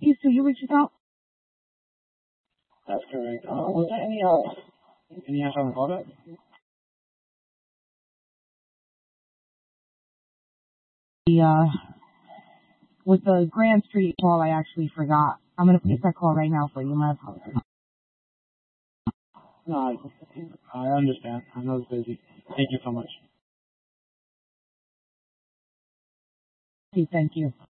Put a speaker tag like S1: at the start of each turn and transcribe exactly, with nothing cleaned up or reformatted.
S1: You so you reached out?
S2: That's correct. Uh, was there any uh any answer on the callback?
S1: The uh with the Grand Street call, I actually forgot. I'm gonna place that call right now for you. My apologies.
S2: No, I, I understand. I know it's busy. Thank you so much.
S1: Thank you.